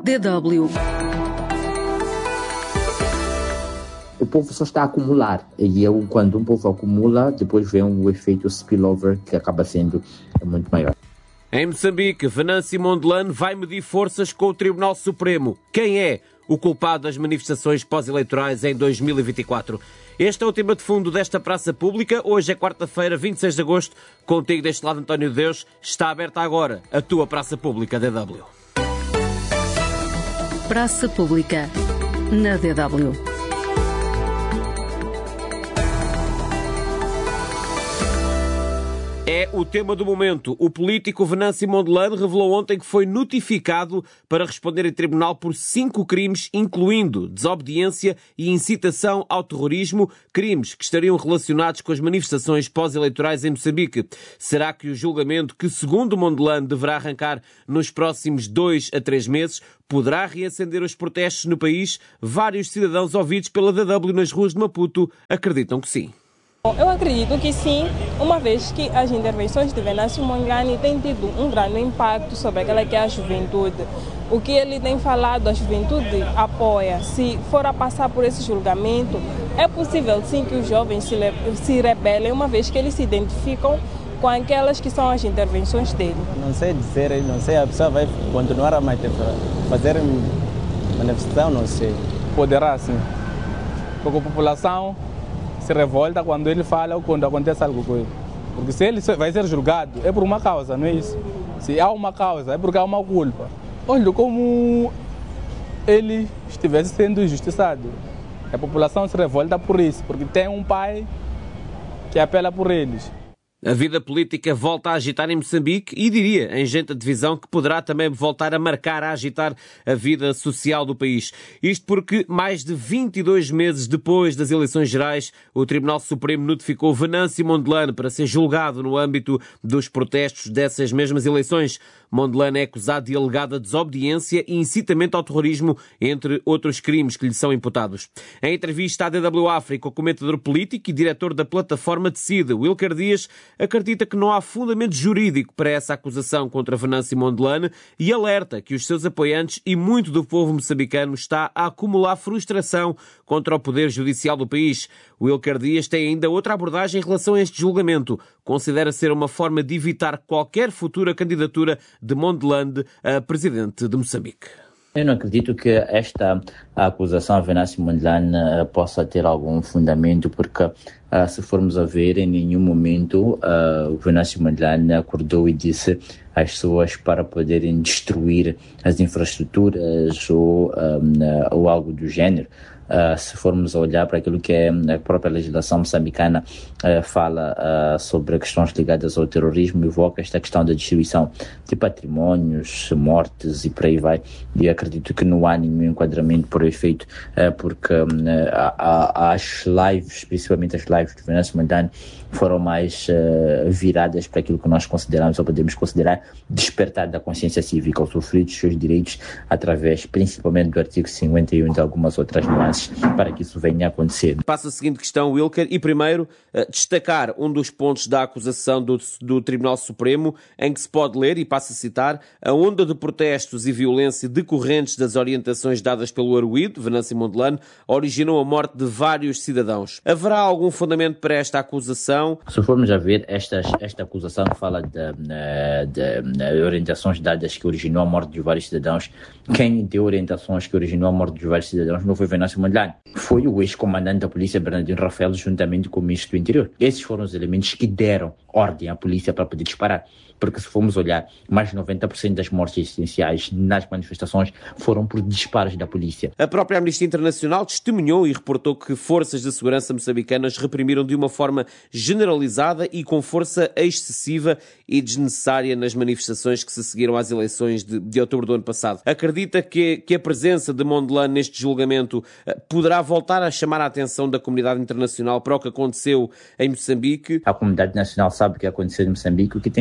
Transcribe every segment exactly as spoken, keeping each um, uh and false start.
D W. O povo só está a acumular. E eu, quando um povo acumula, depois vem um efeito spillover que acaba sendo muito maior. Em Moçambique, Venâncio Mondlane vai medir forças com o Tribunal Supremo. Quem é o culpado das manifestações pós-eleitorais em dois mil e vinte e quatro? Este é o tema de fundo desta Praça Pública. Hoje é quarta-feira, vinte e seis de agosto. Contigo deste lado, António de Deus. Está aberta agora a tua Praça Pública D W. Praça Pública na D W. É o tema do momento. O político Venâncio Mondlane revelou ontem que foi notificado para responder em tribunal por cinco crimes, incluindo desobediência e incitação ao terrorismo, crimes que estariam relacionados com as manifestações pós-eleitorais em Moçambique. Será que o julgamento, que segundo Mondlane deverá arrancar nos próximos dois a três meses, poderá reacender os protestos no país? Vários cidadãos ouvidos pela D W nas ruas de Maputo acreditam que sim. Eu acredito que sim, uma vez que as intervenções de Venâncio Mondlane têm tido um grande impacto sobre aquela que é a juventude. O que ele tem falado, a juventude apoia. Se for a passar por esse julgamento, é possível sim que os jovens se, se rebelem, uma vez que eles se identificam com aquelas que são as intervenções dele. Não sei dizer, não sei, a pessoa vai continuar a fazer manifestação, não sei. Poderá sim, porque a população se revolta quando ele fala ou quando acontece algo com ele. Porque se ele vai ser julgado, é por uma causa, não é isso? Se há uma causa, é porque há uma culpa. Olha como ele estivesse sendo injustiçado. A população se revolta por isso, porque tem um pai que apela por eles. A vida política volta a agitar em Moçambique e, diria, em gente a divisão, que poderá também voltar a marcar, a agitar a vida social do país. Isto porque, mais de vinte e dois meses depois das eleições gerais, o Tribunal Supremo notificou Venâncio Mondlane para ser julgado no âmbito dos protestos dessas mesmas eleições. Mondlane é acusado de alegada desobediência e incitamento ao terrorismo, entre outros crimes que lhe são imputados. Em entrevista à D W África, o comentador político e diretor da plataforma Decide, Wilker Dias, acredita que não há fundamento jurídico para essa acusação contra Venâncio Mondlane e alerta que os seus apoiantes e muito do povo moçambicano está a acumular frustração contra o poder judicial do país. Wilker Dias tem ainda outra abordagem em relação a este julgamento. Considera ser uma forma de evitar qualquer futura candidatura de Mondlane a presidente de Moçambique. Eu não acredito que esta acusação a Venâncio Mondlane uh, possa ter algum fundamento, porque uh, se formos a ver, em nenhum momento uh, o Venâncio Mondlane acordou e disse às pessoas para poderem destruir as infraestruturas ou, um, uh, ou algo do género. Uh, se formos a olhar para aquilo que é a própria legislação moçambicana, uh, fala uh, sobre questões ligadas ao terrorismo, evoca esta questão da destruição de patrimónios, mortes e por aí vai. E acredito que não há nenhum enquadramento por efeito, uh, porque uh, a, a, as lives, principalmente as lives de Venâncio Mondlane, foram mais uh, viradas para aquilo que nós consideramos, ou podemos considerar, despertar da consciência cívica, ou sofrer dos seus direitos através, principalmente do artigo cinquenta e um e de algumas outras nuances, para que isso venha a acontecer. Passa a seguinte questão, Wilker, e primeiro uh, destacar um dos pontos da acusação do, do Tribunal Supremo, em que se pode ler, e passo a citar, a onda de protestos e violência decorrentes das orientações dadas pelo arguido, Venâncio Mondlane, originou a morte de vários cidadãos. Haverá algum fundamento para esta acusação? Se formos a ver, esta, esta acusação fala de, de, de orientações dadas que originou a morte de vários cidadãos. Quem deu orientações que originou a morte de vários cidadãos não foi Venâncio Mondlane, foi o ex-comandante da polícia, Bernardino Rafael, juntamente com o ministro do Interior. Esses foram os elementos que deram ordem à polícia para poder disparar. Porque se formos olhar, mais de noventa por cento das mortes essenciais nas manifestações foram por disparos da polícia. A própria Amnistia Internacional testemunhou e reportou que forças de segurança moçambicanas reprimiram de uma forma generalizada e com força excessiva e desnecessária nas manifestações que se seguiram às eleições de, de outubro do ano passado. Acredita que, que a presença de Mondlane neste julgamento poderá voltar a chamar a atenção da comunidade internacional para o que aconteceu em Moçambique? A comunidade nacional sabe o que aconteceu em Moçambique, o que tem que acontecer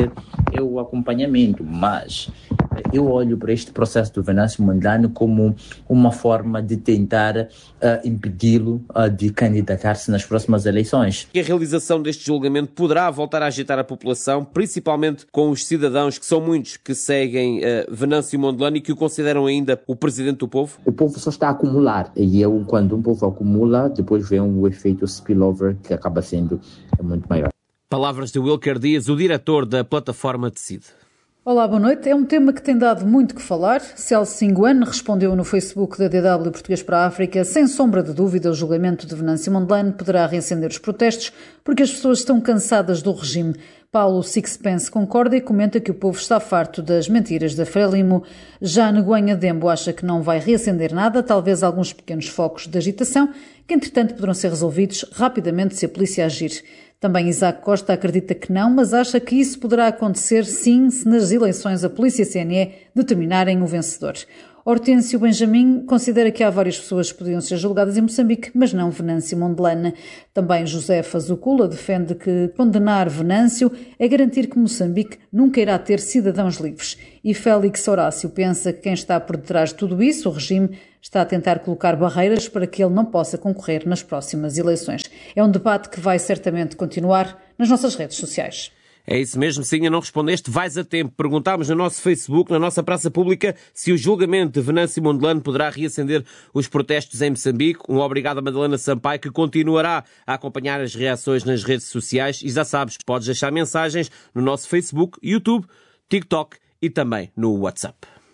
fazer é o acompanhamento, mas eu olho para este processo do Venâncio Mondlane como uma forma de tentar uh, impedi-lo uh, de candidatar-se nas próximas eleições. A realização deste julgamento poderá voltar a agitar a população, principalmente com os cidadãos, que são muitos, que seguem uh, Venâncio Mondlane e que o consideram ainda o presidente do povo? O povo só está a acumular, e eu, quando um povo acumula, depois vem o efeito spillover, que acaba sendo muito maior. Palavras de Wilker Dias, o diretor da plataforma Decide. Olá, boa noite. É um tema que tem dado muito que falar. Celso Singuane respondeu no Facebook da D W Português para a África: sem sombra de dúvida, o julgamento de Venâncio Mondlane poderá reacender os protestos porque as pessoas estão cansadas do regime. Paulo Sixpence concorda e comenta que o povo está farto das mentiras da Frelimo. Já Neguanha Dembo acha que não vai reacender nada, talvez alguns pequenos focos de agitação, que entretanto poderão ser resolvidos rapidamente se a polícia agir. Também Isaac Costa acredita que não, mas acha que isso poderá acontecer sim se nas eleições a polícia e a C N E determinarem o vencedor. Hortêncio Benjamin considera que há várias pessoas que podiam ser julgadas em Moçambique, mas não Venâncio Mondlane. Também José Fazucula defende que condenar Venâncio é garantir que Moçambique nunca irá ter cidadãos livres. E Félix Horácio pensa que quem está por detrás de tudo isso, o regime, está a tentar colocar barreiras para que ele não possa concorrer nas próximas eleições. É um debate que vai certamente continuar nas nossas redes sociais. É isso mesmo, se ainda não respondeste, vais a tempo. Perguntámos no nosso Facebook, na nossa praça pública, se o julgamento de Venâncio Mondlane poderá reacender os protestos em Moçambique. Um obrigado a Madalena Sampaio, que continuará a acompanhar as reações nas redes sociais. E já sabes, podes deixar mensagens no nosso Facebook, YouTube, TikTok e também no WhatsApp.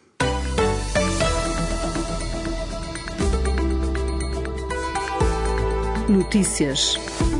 Notícias.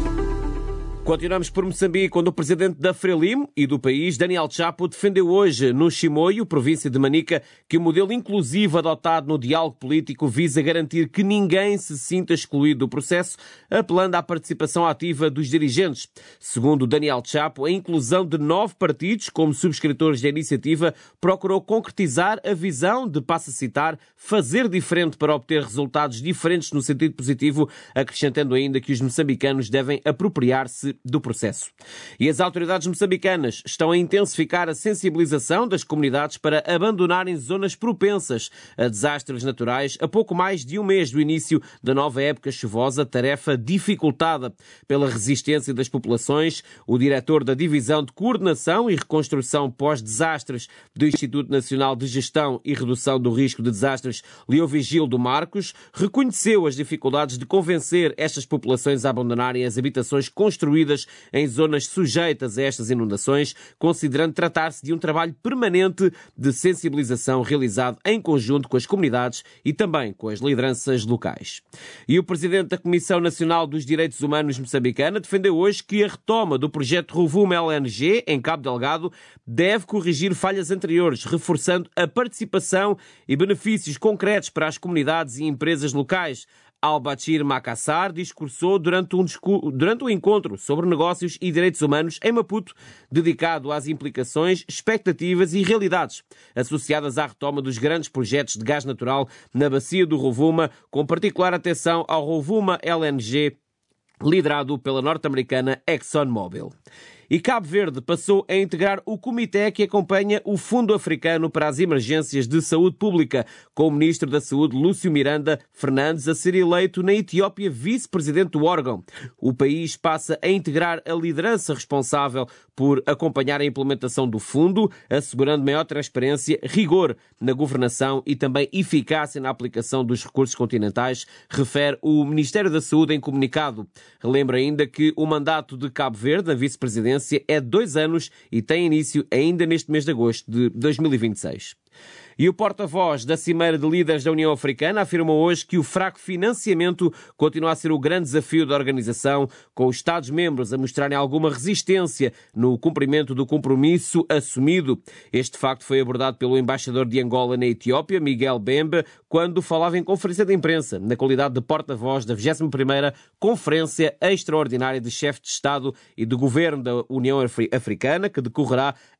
Continuamos por Moçambique, onde o presidente da Frelimo e do país, Daniel Chapo, defendeu hoje no Chimoio, província de Manica, que o modelo inclusivo adotado no diálogo político visa garantir que ninguém se sinta excluído do processo, apelando à participação ativa dos dirigentes. Segundo Daniel Chapo, a inclusão de nove partidos como subscritores da iniciativa procurou concretizar a visão de, passo a citar, fazer diferente para obter resultados diferentes no sentido positivo, acrescentando ainda que os moçambicanos devem apropriar-se do processo. E as autoridades moçambicanas estão a intensificar a sensibilização das comunidades para abandonarem zonas propensas a desastres naturais a pouco mais de um mês do início da nova época chuvosa, tarefa dificultada pela resistência das populações. O diretor da Divisão de Coordenação e Reconstrução pós-Desastres do Instituto Nacional de Gestão e Redução do Risco de Desastres, Leovigildo Marcos, reconheceu as dificuldades de convencer estas populações a abandonarem as habitações construídas em zonas sujeitas a estas inundações, considerando tratar-se de um trabalho permanente de sensibilização realizado em conjunto com as comunidades e também com as lideranças locais. E o presidente da Comissão Nacional dos Direitos Humanos moçambicana defendeu hoje que a retoma do projeto Rovuma L N G em Cabo Delgado deve corrigir falhas anteriores, reforçando a participação e benefícios concretos para as comunidades e empresas locais. Al-Bashir Macassar discursou durante um, discur... durante um encontro sobre negócios e direitos humanos em Maputo, dedicado às implicações, expectativas e realidades associadas à retoma dos grandes projetos de gás natural na bacia do Rovuma, com particular atenção ao Rovuma L N G, liderado pela norte-americana ExxonMobil. E Cabo Verde passou a integrar o comitê que acompanha o Fundo Africano para as Emergências de Saúde Pública, com o Ministro da Saúde, Lúcio Miranda Fernandes, a ser eleito na Etiópia vice-presidente do órgão. O país passa a integrar a liderança responsável por acompanhar a implementação do fundo, assegurando maior transparência, rigor na governação e também eficácia na aplicação dos recursos continentais, refere o Ministério da Saúde em comunicado. Relembra ainda que o mandato de Cabo Verde na vice-presidência é de dois anos e tem início ainda neste mês de agosto de dois mil e vinte e seis. E o porta-voz da Cimeira de Líderes da União Africana afirmou hoje que o fraco financiamento continua a ser o grande desafio da organização, com os Estados-membros a mostrarem alguma resistência no cumprimento do compromisso assumido. Este facto foi abordado pelo embaixador de Angola na Etiópia, Miguel Bemba, quando falava em conferência de imprensa, na qualidade de porta-voz da vigésima primeira Conferência Extraordinária de Chefes de Estado e de Governo da União Africana, que decorrerá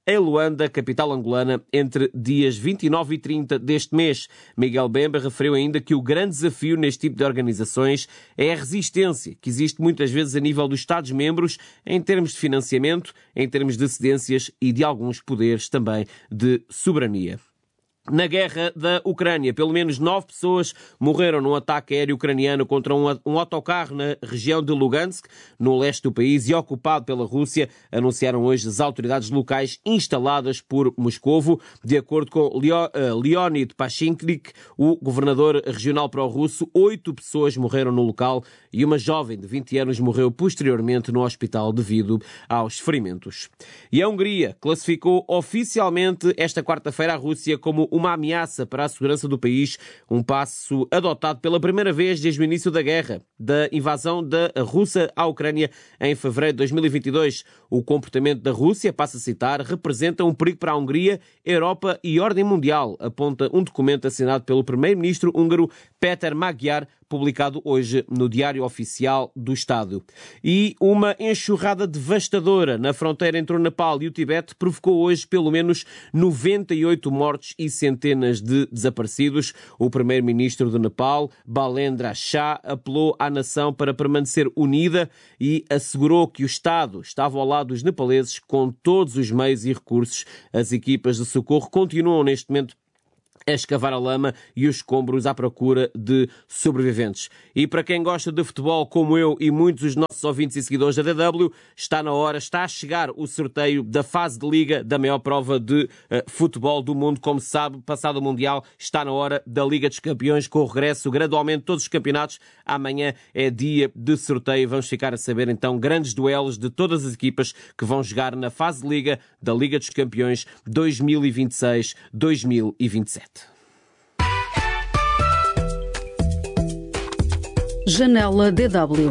em Luanda, capital angolana, entre dias vinte e nove e trinta deste mês. Miguel Bemba referiu ainda que o grande desafio neste tipo de organizações é a resistência que existe muitas vezes a nível dos Estados-membros em termos de financiamento, em termos de cedências e de alguns poderes também de soberania. Na guerra da Ucrânia, pelo menos nove pessoas morreram num ataque aéreo ucraniano contra um, um autocarro na região de Lugansk, no leste do país, e ocupado pela Rússia, anunciaram hoje as autoridades locais instaladas por Moscovo. De acordo com Leo, uh, Leonid Pashinknik, o governador regional pró-russo, oito pessoas morreram no local e uma jovem de vinte anos morreu posteriormente no hospital devido aos ferimentos. E a Hungria classificou oficialmente esta quarta-feira a Rússia como uma ameaça para a segurança do país, um passo adotado pela primeira vez desde o início da guerra, da invasão da Rússia à Ucrânia em fevereiro de dois mil e vinte e dois. O comportamento da Rússia, passa a citar, representa um perigo para a Hungria, Europa e ordem mundial, aponta um documento assinado pelo primeiro-ministro húngaro Péter Magyar, publicado hoje no Diário Oficial do Estado. E uma enxurrada devastadora na fronteira entre o Nepal e o Tibete provocou hoje pelo menos noventa e oito mortes e centenas de desaparecidos. O primeiro-ministro do Nepal, Balendra Shah, apelou à nação para permanecer unida e assegurou que o Estado estava ao lado dos nepaleses com todos os meios e recursos. As equipas de socorro continuam neste momento a escavar a lama e os escombros à procura de sobreviventes. E para quem gosta de futebol, como eu e muitos dos nossos ouvintes e seguidores da D W, está na hora, está a chegar o sorteio da fase de liga da maior prova de uh, futebol do mundo. Como se sabe, passado o Mundial, está na hora da Liga dos Campeões, com o regresso gradualmente de todos os campeonatos. Amanhã é dia de sorteio. Vamos ficar a saber então grandes duelos de todas as equipas que vão jogar na fase de liga da Liga dos Campeões dois mil e vinte e seis dois mil e vinte e sete. Janela D W.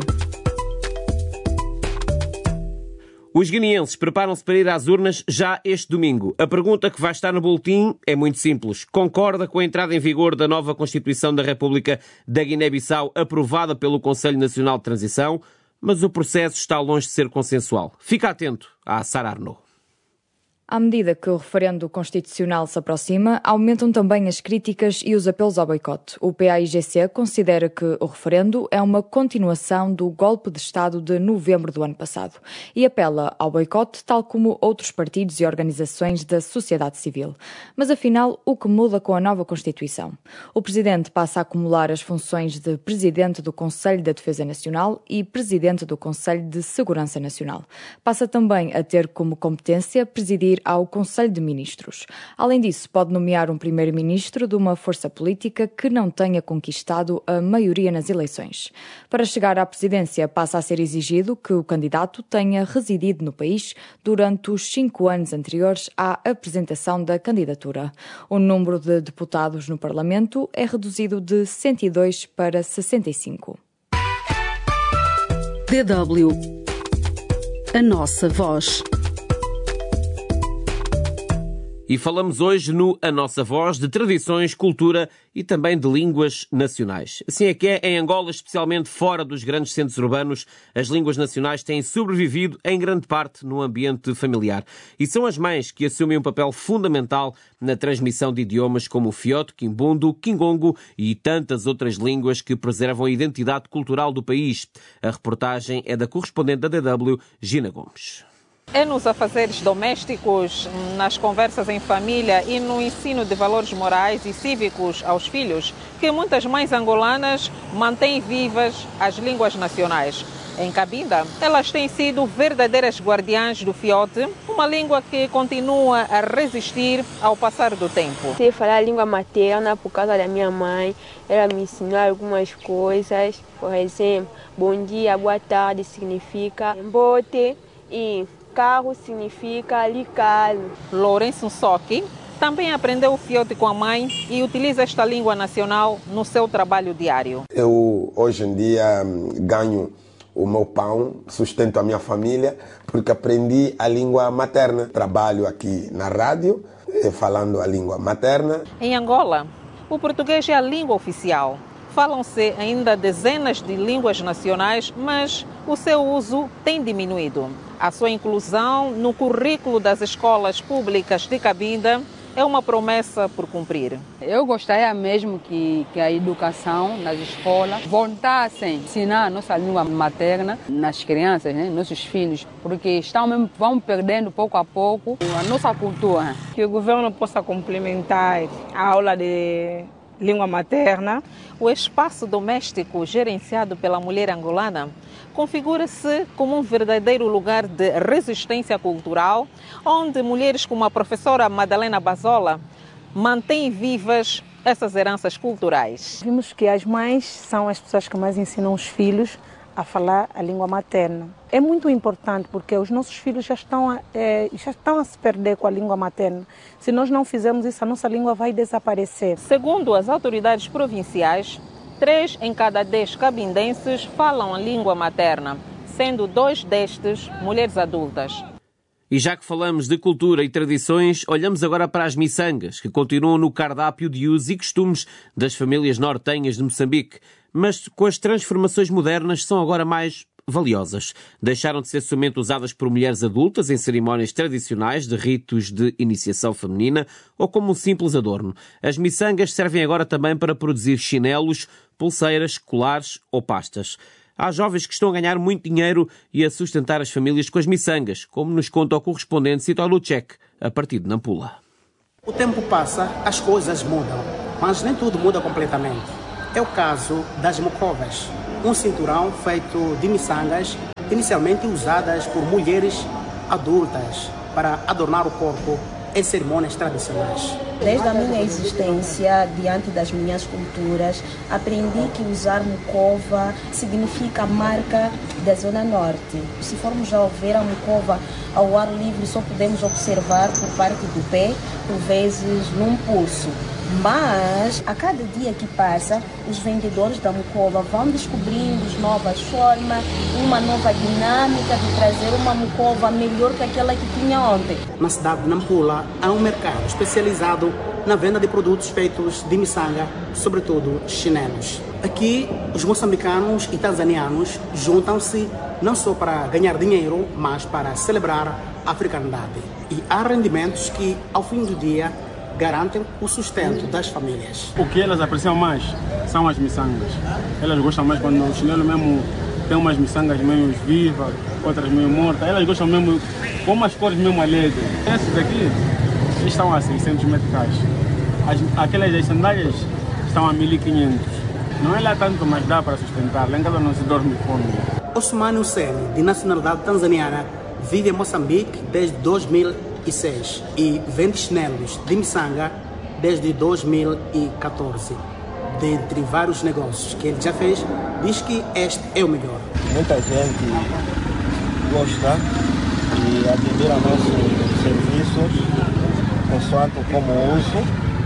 Os guineenses preparam-se para ir às urnas já este domingo. A pergunta que vai estar no boletim é muito simples. Concorda com a entrada em vigor da nova Constituição da República da Guiné-Bissau, aprovada pelo Conselho Nacional de Transição? Mas o processo está longe de ser consensual. Fica atento à Sara Arnaud. À medida que o referendo constitucional se aproxima, aumentam também as críticas e os apelos ao boicote. O P A I G C considera que o referendo é uma continuação do golpe de Estado de novembro do ano passado e apela ao boicote, tal como outros partidos e organizações da sociedade civil. Mas afinal, o que muda com a nova Constituição? O Presidente passa a acumular as funções de Presidente do Conselho da Defesa Nacional e Presidente do Conselho de Segurança Nacional. Passa também a ter como competência presidir ao Conselho de Ministros. Além disso, pode nomear um primeiro-ministro de uma força política que não tenha conquistado a maioria nas eleições. Para chegar à presidência, passa a ser exigido que o candidato tenha residido no país durante os cinco anos anteriores à apresentação da candidatura. O número de deputados no Parlamento é reduzido de cento e dois para sessenta e cinco. D W. A nossa voz. E falamos hoje no A Nossa Voz de tradições, cultura e também de línguas nacionais. Assim é que é, em Angola, especialmente fora dos grandes centros urbanos, as línguas nacionais têm sobrevivido em grande parte no ambiente familiar. E são as mães que assumem um papel fundamental na transmissão de idiomas como o fioto, quimbundo, quingongo e tantas outras línguas que preservam a identidade cultural do país. A reportagem é da correspondente da D W, Gina Gomes. É nos afazeres domésticos, nas conversas em família e no ensino de valores morais e cívicos aos filhos que muitas mães angolanas mantêm vivas as línguas nacionais. Em Cabinda, elas têm sido verdadeiras guardiãs do fiote, uma língua que continua a resistir ao passar do tempo. Sei falar a língua materna por causa da minha mãe. Ela me ensinou algumas coisas. Por exemplo, bom dia, boa tarde significa bote e carro significa licalo. Lourenço Soki também aprendeu o fiote com a mãe e utiliza esta língua nacional no seu trabalho diário. Eu, hoje em dia, ganho o meu pão, sustento a minha família, porque aprendi a língua materna. Trabalho aqui na rádio, falando a língua materna. Em Angola, o português é a língua oficial. Falam-se ainda dezenas de línguas nacionais, mas o seu uso tem diminuído. A sua inclusão no currículo das escolas públicas de Cabinda é uma promessa por cumprir. Eu gostaria mesmo que, que a educação nas escolas voltasse a ensinar a nossa língua materna nas crianças, né, nossos filhos, porque estão mesmo, vão perdendo pouco a pouco a nossa cultura. Que o governo possa complementar a aula de língua materna. O espaço doméstico gerenciado pela mulher angolana configura-se como um verdadeiro lugar de resistência cultural, onde mulheres como a professora Madalena Bazola mantêm vivas essas heranças culturais. Vimos que as mães são as pessoas que mais ensinam os filhos a falar a língua materna. É muito importante porque os nossos filhos já estão, a, é, já estão a se perder com a língua materna. Se nós não fizermos isso, a nossa língua vai desaparecer. Segundo as autoridades provinciais, três em cada dez cabindenses falam a língua materna, sendo dois destes mulheres adultas. E já que falamos de cultura e tradições, olhamos agora para as miçangas, que continuam no cardápio de usos e costumes das famílias nortenhas de Moçambique, mas com as transformações modernas são agora mais valiosas. Deixaram de ser somente usadas por mulheres adultas em cerimónias tradicionais de ritos de iniciação feminina ou como um simples adorno. As miçangas servem agora também para produzir chinelos, pulseiras, colares ou pastas. Há jovens que estão a ganhar muito dinheiro e a sustentar as famílias com as miçangas, como nos conta o correspondente Cito Luchek, a partir de Nampula. O tempo passa, as coisas mudam, mas nem tudo muda completamente. É o caso das mucovas, um cinturão feito de miçangas, inicialmente usadas por mulheres adultas para adornar o corpo em cerimônias tradicionais. Desde a minha existência, diante das minhas culturas, aprendi que usar mucova significa marca da Zona Norte. Se formos a ver a mucova ao ar livre, só podemos observar por parte do pé, por vezes num pulso. Mas, a cada dia que passa, os vendedores da mucova vão descobrindo novas formas, uma nova dinâmica de trazer uma mucova melhor que aquela que tinha ontem. Na cidade de Nampula, há um mercado especializado na venda de produtos feitos de miçanga, sobretudo chinelos. Aqui, os moçambicanos e tanzanianos juntam-se não só para ganhar dinheiro, mas para celebrar a africanidade. E há rendimentos que, ao fim do dia, garantem o sustento das famílias. O que elas apreciam mais são as miçangas. Elas gostam mais quando o chinelo mesmo tem umas miçangas meio vivas, outras meio mortas. Elas gostam mesmo com umas cores mesmo alegres. Esses aqui estão a seiscentos meticais. As, aquelas das sandálias estão a mil e quinhentos. Não é lá tanto, mas dá para sustentar. Lá em casa não se dorme fome. Osmani Hussein, de nacionalidade tanzaniana, vive em Moçambique desde dois mil e seis e vende chinelos de miçanga desde dois mil e catorze. Dentre vários negócios que ele já fez, diz que este é o melhor. Muita gente gosta e admira nossos serviços, consoante como uso,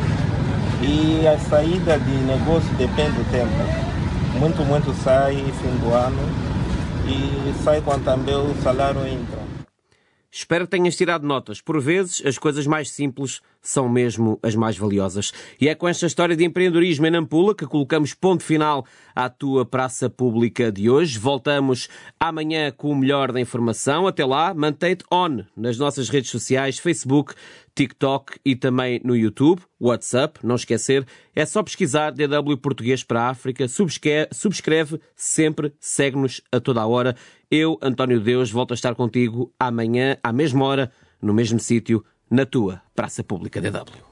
e a saída de negócio depende do tempo. Muito, muito sai fim do ano e sai quando também o salário entra. Espero que tenhas tirado notas. Por vezes, as coisas mais simples são mesmo as mais valiosas. E é com esta história de empreendedorismo em Nampula que colocamos ponto final à tua praça pública de hoje. Voltamos amanhã com o melhor da informação. Até lá, mantém-te on nas nossas redes sociais, Facebook, TikTok e também no YouTube, WhatsApp, não esquecer, é só pesquisar D W Português para a África, subscreve, subscreve sempre, segue-nos a toda a hora. Eu, António Deus, volto a estar contigo amanhã, à mesma hora, no mesmo sítio, na tua Praça Pública D W.